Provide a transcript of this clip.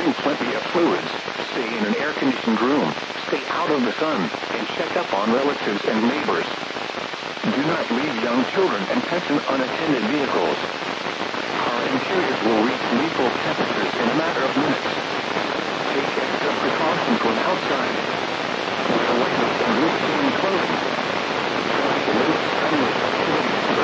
Bring plenty of fluids. Stay in an air-conditioned room. Stay out of the sun and check up on relatives and neighbors. Do not leave young children and pets in unattended vehicles. Our interiors will reach lethal temperatures